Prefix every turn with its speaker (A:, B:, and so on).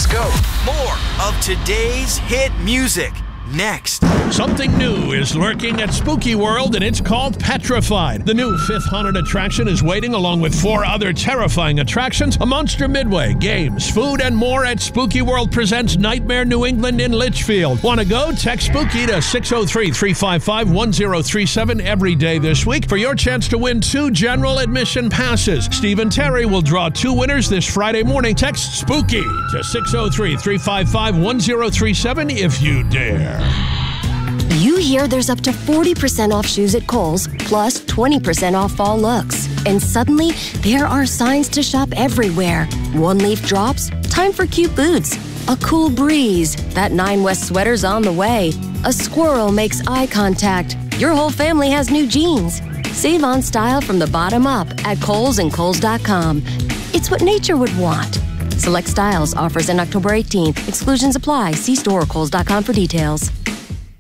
A: Let's go. More of today's hit music. Next.
B: Something new is lurking at Spooky World, and it's called Petrified. The new fifth haunted attraction is waiting along with 4 other terrifying attractions, a monster midway, games, food, and more at Spooky World presents Nightmare New England in Litchfield. Want to go? Text Spooky to 603-355-1037 every day this week for your chance to win 2 general admission passes. Steve and Terry will draw 2 winners this Friday morning. Text Spooky to 603-355-1037 if you dare.
C: You hear there's up to 40% off shoes at Kohl's, plus 20% off fall looks. And suddenly, there are signs to shop everywhere. One-leaf drops, time for cute boots. A cool breeze, that 9 West sweater's on the way. A squirrel makes eye contact. Your whole family has new jeans. Save on style from the bottom up at Kohl's and Kohl's.com. It's what nature would want. Select styles, offers end October 18th. Exclusions apply. See store or Kohl's.com for details.